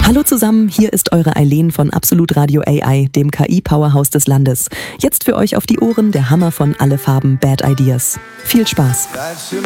Hallo zusammen, hier ist eure Eileen von Absolut Radio AI, dem KI-Powerhouse des Landes. Jetzt für euch auf die Ohren der Hammer von Alle Farben Bad Ideas. Viel Spaß!